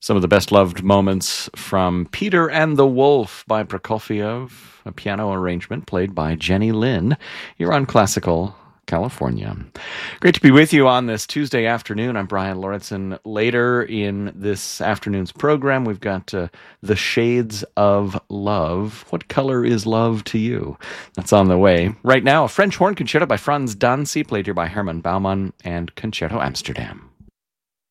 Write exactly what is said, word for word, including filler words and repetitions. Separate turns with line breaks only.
Some of the best loved moments from Peter and the Wolf by Prokofiev, a piano arrangement played by Jenny Lin. You're on Classical California. Great to be with you on this Tuesday afternoon. I'm Brian Lauritsen. Later in this afternoon's program, we've got uh, The Shades of Love. What color is love to you? That's on the way. Right now, a French horn concerto by Franz Dancy, played here by Hermann Baumann and Concerto Amsterdam.